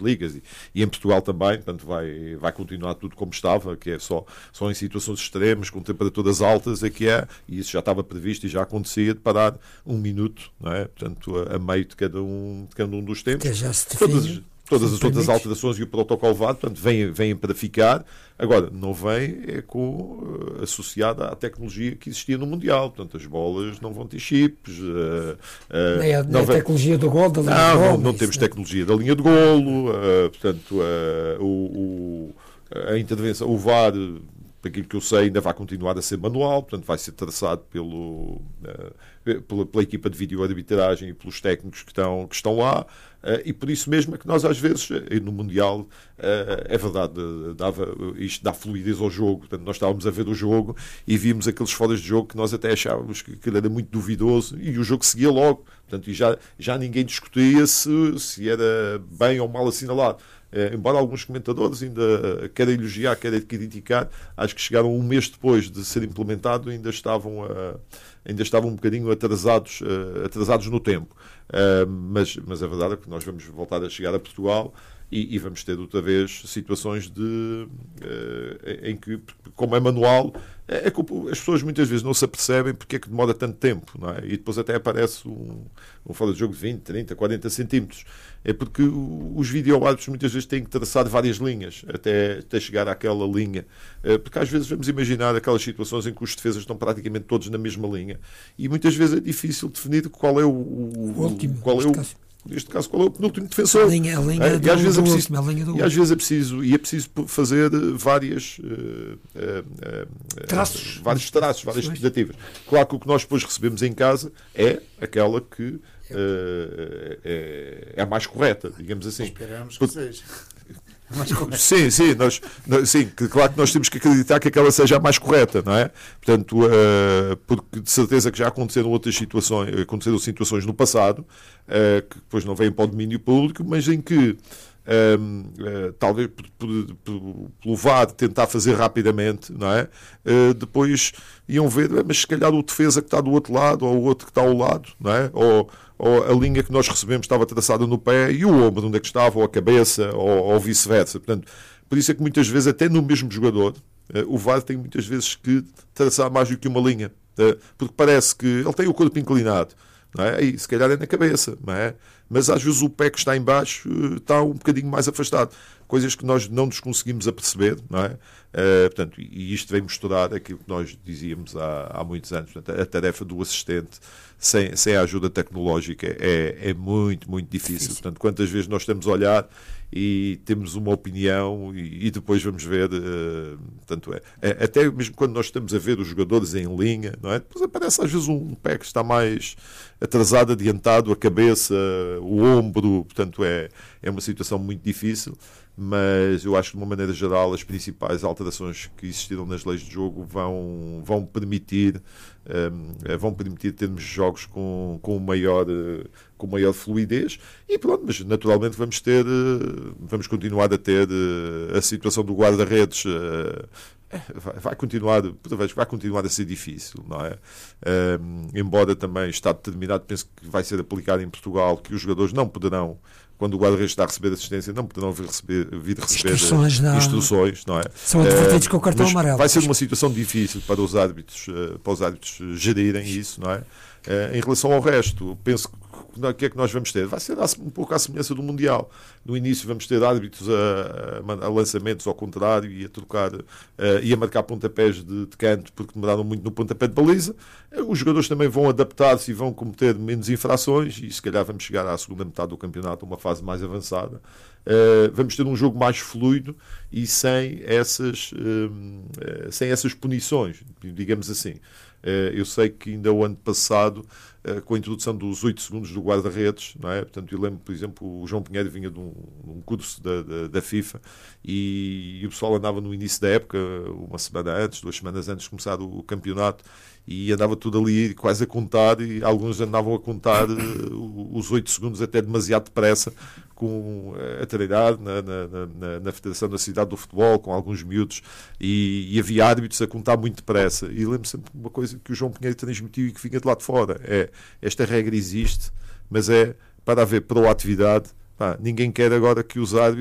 ligas e em Portugal também, portanto vai continuar tudo como estava, que é só em situações extremas, com temperaturas altas, e isso já estava previsto e já acontecia, de parar 1 minuto, não é? Portanto, a meio de cada um dos tempos. Que já se define. Todas as outras alterações e o protocolo VAR, portanto, vêm para ficar. Agora, não vem associada à tecnologia que existia no Mundial. Portanto, as bolas não vão ter chips. Nem a tecnologia do golo, da linha de golo. Não temos tecnologia da linha de golo. Portanto, a intervenção, o VAR, daquilo que eu sei, ainda vai continuar a ser manual, portanto vai ser traçado pela equipa de vídeo-arbitragem e pelos técnicos que estão lá, e por isso mesmo é que nós às vezes, no Mundial, é verdade, isto dá fluidez ao jogo. Portanto, nós estávamos a ver o jogo e vimos aqueles foras de jogo que nós até achávamos que era muito duvidoso, e o jogo seguia logo. Portanto, e já ninguém discutia se era bem ou mal assinalado. Embora alguns comentadores ainda querem elogiar, querem criticar, acho que chegaram um mês depois de ser implementado, ainda estavam um bocadinho atrasados no tempo. Mas a verdade é que nós vamos voltar a chegar a Portugal e vamos ter outra vez situações em que, como é manual, as pessoas muitas vezes não se apercebem porque é que demora tanto tempo, não é? E depois até aparece um fora de jogo de 20, 30, 40 centímetros. É porque os vídeo-árbitros muitas vezes têm que traçar várias linhas até chegar àquela linha. Porque às vezes vamos imaginar aquelas situações em que os defesas estão praticamente todos na mesma linha e muitas vezes é difícil definir qual é o último. Neste caso, qual é o penúltimo defensor? A linha do último. E às vezes é preciso fazer vários traços, várias tentativas. Claro que o que nós depois recebemos em casa é aquela que é a mais correta, digamos assim. Esperamos que seja. Sim, claro que nós temos que acreditar que aquela seja a mais correta, não é? Portanto, porque de certeza que já aconteceram situações no passado, que depois não vêm para o domínio público, mas em que talvez pelo VAR tentar fazer rapidamente, não é? Depois iam ver, mas se calhar o defesa que está do outro lado, ou o outro que está ao lado, não é? Ou a linha que nós recebemos estava traçada no pé e o ombro onde é que estava, ou a cabeça, ou vice-versa. Portanto, por isso é que muitas vezes, até no mesmo jogador, o VAR tem muitas vezes que traçar mais do que uma linha, porque parece que ele tem o corpo inclinado, não é? E se calhar é na cabeça, não é? Mas às vezes o pé que está em baixo está um bocadinho mais afastado. Coisas que nós não nos conseguimos aperceber, não é? Portanto, e isto vem misturar aquilo que nós dizíamos há muitos anos. Portanto, a tarefa do assistente sem a ajuda tecnológica é muito, muito difícil. Portanto, quantas vezes nós estamos a olhar e temos uma opinião e depois vamos ver, portanto, até mesmo quando nós estamos a ver os jogadores em linha, não é? Depois aparece às vezes um pé que está mais atrasado, adiantado, a cabeça, o ombro, portanto é uma situação muito difícil, mas eu acho que de uma maneira geral as principais alterações que existiram nas leis de jogo vão permitir termos jogos com maior fluidez e pronto, mas naturalmente vamos continuar a ter a situação do guarda-redes vai continuar a ser difícil, não é? Embora também está determinado, penso que vai ser aplicado em Portugal, que os jogadores não poderão, quando o guarda-redes está a receber assistência, não poderão vir receber instruções, não é? São advertidos com o cartão amarelo. Vai ser uma situação difícil para os árbitros gerirem isso, não é? Em relação ao resto, penso que o que é que nós vamos ter? Vai ser um pouco à semelhança do Mundial. No início vamos ter árbitros a lançamentos ao contrário e a trocar e a marcar pontapés de canto porque demoraram muito no pontapé de baliza. Os jogadores também vão adaptar-se e vão cometer menos infrações e se calhar vamos chegar à segunda metade do campeonato, uma fase mais avançada. Vamos ter um jogo mais fluido e sem essas punições, digamos assim. Eu sei que ainda o ano passado, com a introdução dos 8 segundos do guarda-redes, não é? Portanto, eu lembro, por exemplo, o João Pinheiro vinha de um curso da FIFA e o pessoal andava no início da época, 2 semanas antes de começar o campeonato, e andava tudo ali quase a contar, e alguns andavam a contar os 8 segundos até demasiado depressa, a treinar na Federação da Cidade do Futebol, com alguns miúdos, e havia árbitros a contar muito depressa. E lembro sempre uma coisa que o João Pinheiro transmitiu e que vinha de lá de fora. Esta regra existe, mas é para haver proatividade, ninguém quer agora que os árbitros